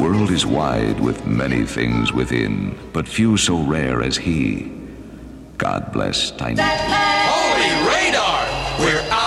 world is wide with many things within, but few so rare as he. God bless Tiny. Holy radar! We're out!